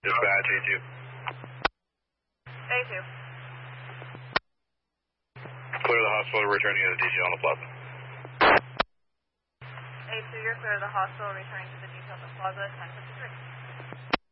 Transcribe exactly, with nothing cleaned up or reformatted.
Dispatch, A two. A two. Clear the hospital, returning to the D G on the plaza. A two, you're clear of the hospital, returning to the detail at the plaza, ten fifty-three.